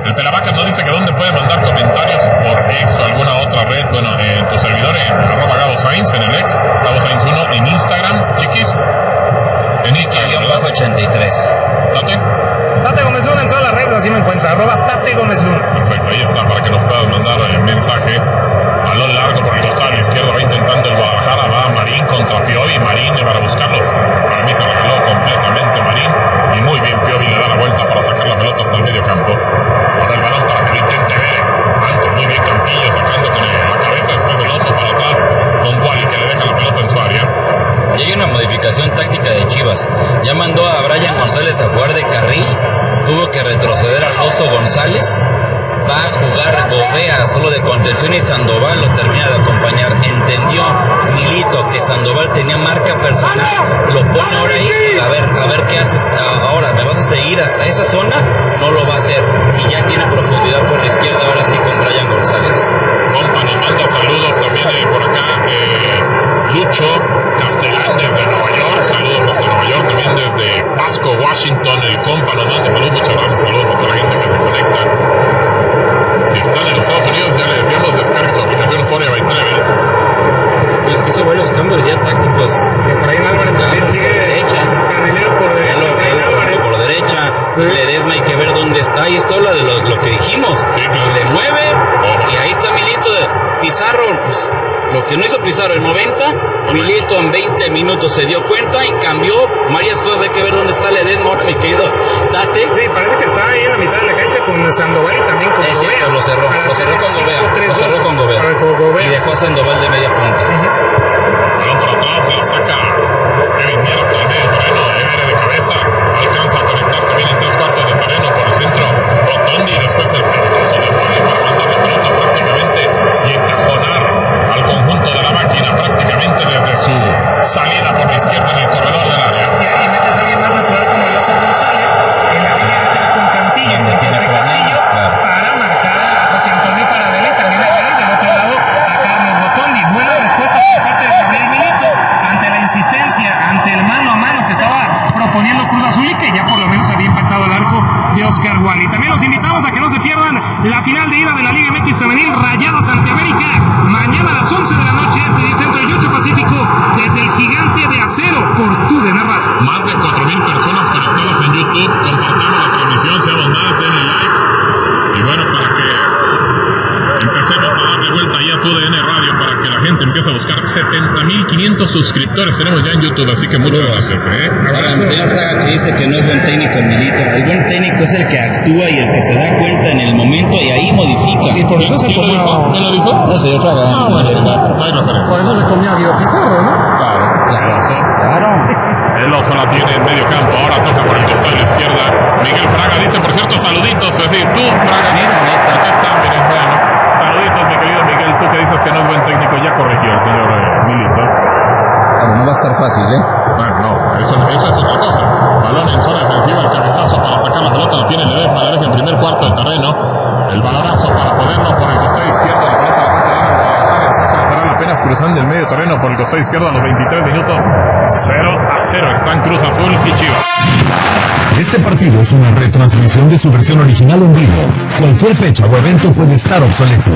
El Pelavacas nos dice que dónde puede mandar comentarios por X o alguna otra red. Bueno, en tu servidor en @Gabo Sainz, en el X, Gabo Sainz 1 en Instagram, chiquis. En Instagram. Bajo 83. Tate Gómez Luna en todas las redes, así me encuentra, @Tate Gómez Luna. Perfecto, ahí está, para que nos puedas mandar mensaje. Balón largo por el costado a la izquierda, va intentando el Guadalajara, va Marín contra Piovi, Marín para buscarlos. Para mí se regaló completamente Marín, y muy bien Piovi le da la vuelta para sacar la pelota hasta el medio campo. Ahora el balón para que lo intente ver. Antes muy bien Campillo sacando con la cabeza después del oso para atrás, con Wally que le deja la pelota en su área. Y hay una modificación táctica de Chivas. Ya mandó a Brian González a jugar de carril, tuvo que retroceder al Oso González. Va a jugar Gobea solo de contención y Sandoval lo termina de acompañar. Entendió Milito que Sandoval tenía marca personal, lo pone ahora ahí, a ver qué haces ahora, ¿me vas a seguir hasta esa zona? No lo va a hacer, y ya tiene profundidad por la izquierda ahora sí con Brian González. Compa nos manda saludos también por acá, Lucho Castellán desde Nueva York, saludos hasta Nueva York, también desde Pasco, Washington, el compa nos manda saludos, muchas gracias, saludos a toda la gente que se conecta. Si están en los Estados Unidos, ya les decíamos, descarguen su aplicación Forever by Travel. Pues que hizo varios cambios ya tácticos. Efraín Álvarez también sigue derecha. Carrilero por derecha. Efraín Álvarez. Por derecha. Sí. Ledesma hay que ver dónde está. Y esto habla de lo que dijimos. Sí, claro. Le mueve. Y ahí está Milito. Pizarro. Pues, lo que no hizo Pizarro en 90, Milito en 20 minutos se dio cuenta y cambió varias cosas. Hay que ver dónde está Ledesma ahora, mi querido Tate. Sí, parece que está ahí en la mitad de la cancha con Sandoval y también con Gobea. Lo cerró con Gobea. Y dejó a Sandoval de media punta. Balón por atrás, la saca Kevin Mier hasta el medio terreno, viene de cabeza, alcanza a conectar también en 3/4 de terreno por el centro Rotondi, y después el pelotazo de Wally para mandar la pelota prácticamente y encajonar al conjunto de la máquina prácticamente desde su salida por la izquierda en el corredor del área. Y ahí metes a alguien más natural como José González en la línea de 3 con Campillo y José Castillo para marcar a José Antonio Paradela y también a Gary del otro lado a Carlos Rotondi. Buena respuesta por parte de Gabriel Milito ante la insistencia, ante el mano a mano que estaba proponiendo Cruz Azul y que ya por lo menos había impactado el arco de Oscar Wally. También los invitamos a que no se pierdan la final de ida de la Liga MX Femenil, Rayadas ante América, mañana a las 11 de la noche, este día Centro y 8 Pacífico, desde el Gigante de Acero por TUDN Radio. Más de 4,000 personas conectadas en YouTube, compartimos la transmisión, seamos más, denle like, y bueno, para que empecemos a darle vuelta ahí a TUDN Radio, para que la gente empiece a buscar 70,500 suscriptores tenemos ya en YouTube, así que muchas gracias. Ahora, el señor Fraga que dice que no es buen técnico Milito. El buen técnico es el que actúa y el que se da cuenta en el momento y ahí modifica. Y por eso se comió. ¿Quién lo dijo? No, señor Fraga. Ah, bueno, no hay referencia. Por eso se comió a Guido Pizarro, ¿no? Claro. El oso la tiene en medio campo, ahora toca por el costado de la izquierda. Miguel Fraga dice, por cierto, saluditos, es decir, tú, Fraga, acá está, miren, bueno, saluditos, mi querido Miguel, tú que dices que no es buen técnico, ya corrigió el señor Milito. Claro, no va a estar fácil, Bueno, no, eso es otra cosa. Balón en zona defensiva, el cabezazo para sacar la pelota, lo tiene Ledesma, la deja en primer cuarto del terreno. El balonazo para ponerlo por el costado izquierdo, la pelota la va a quedar a Guadalajara, el saque lateral apenas cruzando el medio terreno por el costado izquierdo a los 23 minutos. 0-0 están Cruz Azul y Chivas. Este partido es una retransmisión de su versión original en vivo. Cualquier fecha o evento puede estar obsoleto.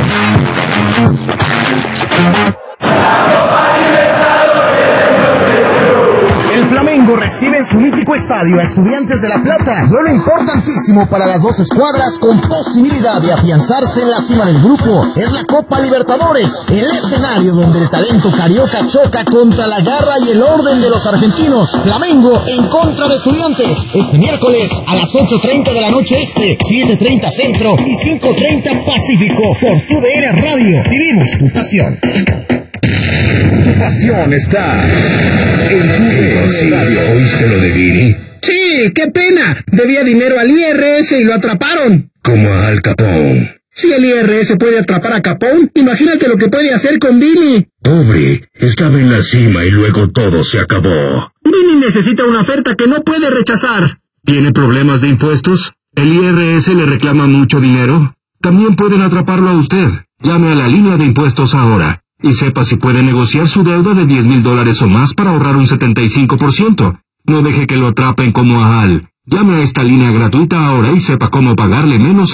El Flamengo recibe en su mítico estadio a Estudiantes de La Plata, duelo importantísimo para las dos escuadras con posibilidad de afianzarse en la cima del grupo. Es la Copa Libertadores, el escenario donde el talento carioca choca contra la garra y el orden de los argentinos. Flamengo en contra de Estudiantes, este miércoles a las 8:30 de la noche este, 7:30 centro y 5:30 pacífico por TUDN Radio. Vivimos tu pasión. Tu pasión está en TUDN Radio. ¿Oíste lo de Vini? Sí, qué pena. Debía dinero al IRS y lo atraparon. Como a Al Capone. Si el IRS puede atrapar a Capone, imagínate lo que puede hacer con Vini. Pobre, estaba en la cima y luego todo se acabó. Vini necesita una oferta que no puede rechazar. ¿Tiene problemas de impuestos? ¿El IRS le reclama mucho dinero? También pueden atraparlo a usted. Llame a la línea de impuestos ahora y sepa si puede negociar su deuda de $10,000 o más para ahorrar un 75%. No deje que lo atrapen como a Al. Llame a esta línea gratuita ahora y sepa cómo pagarle menos